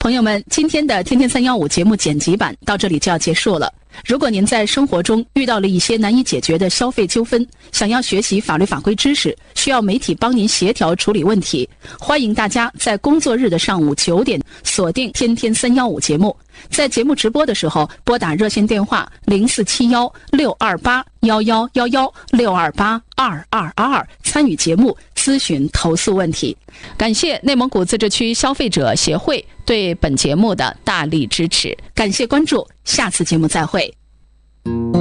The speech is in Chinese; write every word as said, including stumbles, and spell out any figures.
朋友们，今天的天天三一五节目剪辑版到这里就要结束了。如果您在生活中遇到了一些难以解决的消费纠纷，想要学习法律法规知识，需要媒体帮您协调处理问题，欢迎大家在工作日的上午九点锁定天天三一五节目。在节目直播的时候，拨打热线电话零四七幺六二八幺幺幺幺六二八二二二二参与节目咨询投诉问题。感谢内蒙古自治区消费者协会对本节目的大力支持，感谢关注，下次节目再会。